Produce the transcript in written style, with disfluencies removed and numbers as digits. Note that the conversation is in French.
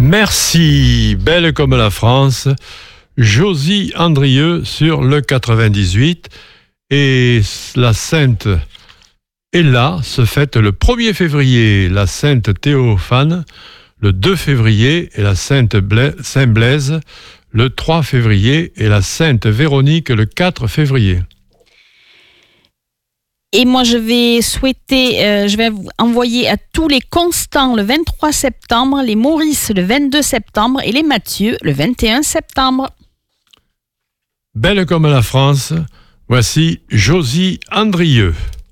Merci, belle comme la France. Josie Andrieux sur le 98. Et la Sainte Ella se fête le 1er février, la Sainte Théophane le 2 février et la Sainte Blaise le 3 février et la Sainte Véronique le 4 février. Et moi, je vais envoyer à tous les Constants le 23 septembre, les Maurice le 22 septembre et les Mathieu le 21 septembre. Belle comme la France, voici Josie Andrieux.